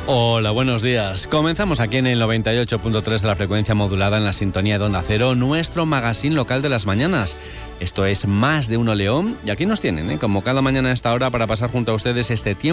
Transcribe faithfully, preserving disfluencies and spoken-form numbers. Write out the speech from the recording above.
Hola, buenos días. Comenzamos aquí en el noventa y ocho punto tres de la frecuencia modulada en la sintonía de Onda Cero, nuestro magazín local de las mañanas. Esto es Más de Uno León y aquí nos tienen, ¿eh? como cada mañana a esta hora para pasar junto a ustedes este tiempo